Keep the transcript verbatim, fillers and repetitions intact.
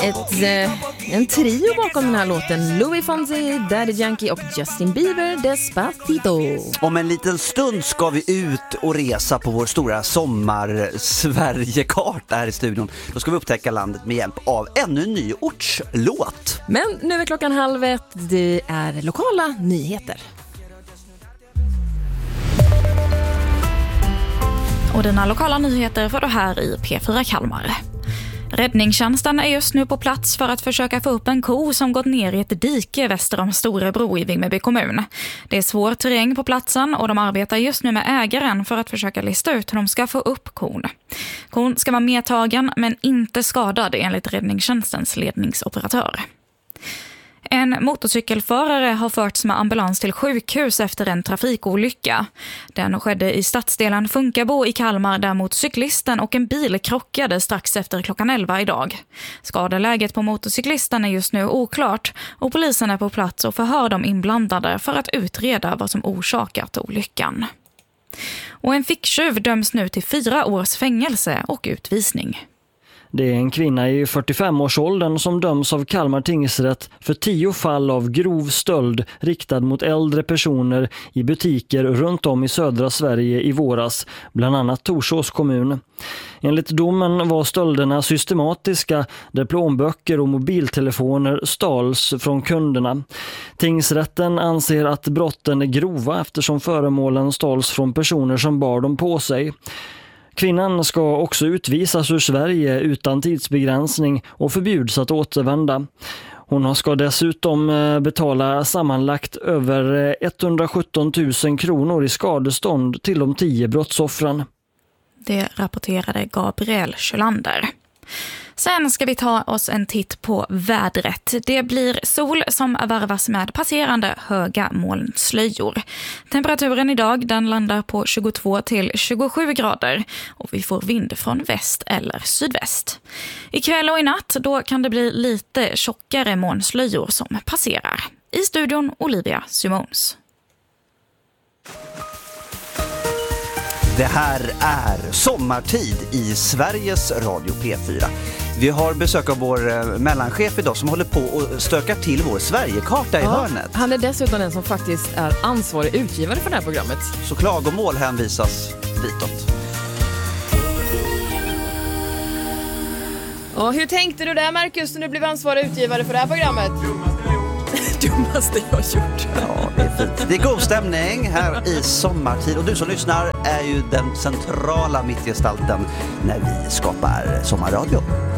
Ett, eh, en trio bakom den här låten. Louis Fonsi, Daddy Yankee och Justin Bieber, Despacito. Om en liten stund ska vi ut och resa på vår stora sommar-Sverige-karta här i studion. Då ska vi upptäcka landet med hjälp av ännu en ny ortslåt. Men nu är klockan halv ett. Det är lokala nyheter. Och dina lokala nyheter får du här i P fyra Kalmar. Räddningstjänsten är just nu på plats för att försöka få upp en ko som gått ner i ett dike väster om Storebro i Vingberby kommun. Det är svår terräng på platsen och de arbetar just nu med ägaren för att försöka lista ut hur de ska få upp kon. Kon ska vara medtagen men inte skadad enligt räddningstjänstens ledningsoperatör. En motorcykelförare har förts med ambulans till sjukhus efter en trafikolycka. Den skedde i stadsdelen Funkabo i Kalmar där motorcyklisten och en bil krockade strax efter klockan elva idag. Skadeläget på motorcyklisten är just nu oklart och polisen är på plats och förhör de inblandade för att utreda vad som orsakat olyckan. Och en ficktjuv döms nu till fyra års fängelse och utvisning. Det är en kvinna i fyrtiofem-årsåldern som döms av Kalmar tingsrätt för tio fall av grov stöld riktad mot äldre personer i butiker runt om i södra Sverige i våras, bland annat Torsås kommun. Enligt domen var stölderna systematiska där plånböcker och mobiltelefoner stals från kunderna. Tingsrätten anser att brotten är grova eftersom föremålen stals från personer som bar dem på sig. Kvinnan ska också utvisas ur Sverige utan tidsbegränsning och förbjuds att återvända. Hon ska dessutom betala sammanlagt över etthundrasjutton tusen kronor i skadestånd till de tio brottsoffren. Det rapporterade Gabriel Kjölander. Sen ska vi ta oss en titt på vädret. Det blir sol som varvas med passerande höga molnslöjor. Temperaturen idag den landar på tjugotvå till tjugosju grader och vi får vind från väst eller sydväst. Ikväll och i natt då kan det bli lite tjockare molnslöjor som passerar. I studion Olivia Simons. Det här är sommartid i Sveriges Radio P fyra. Vi har besök av vår mellanchef idag som håller på och stökar till vår Sverigekarta i ja, hörnet. Han är dessutom den som faktiskt är ansvarig utgivare för det här programmet. Så klagomål hänvisas ditåt. Och hur tänkte du där, Marcus, när du blev ansvarig utgivare för det här programmet? Dummaste jag har gjort. Ja, det är fint. Det är god stämning här i sommartid. Och du som lyssnar är ju den centrala mittgestalten när vi skapar sommarradio.